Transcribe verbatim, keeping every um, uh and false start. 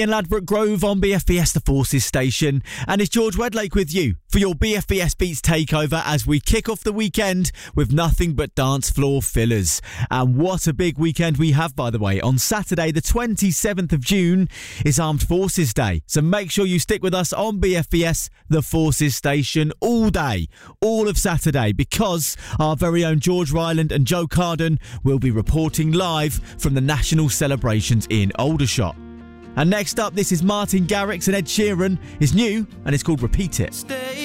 In Ladbroke Grove on B F B S The Forces station, and it's George Wedlake with you for your B F B S Beats takeover as we kick off the weekend with nothing but dance floor fillers. And what a big weekend we have, by the way. On Saturday the twenty-seventh of June is Armed Forces Day, so make sure you stick with us on B F B S The Forces station all day, all of Saturday, because our very own George Ryland and Joe Carden will be reporting live from the national celebrations in Aldershot. And next up, this is Martin Garrix and Ed Sheeran. It's new and it's called Repeat It. Stay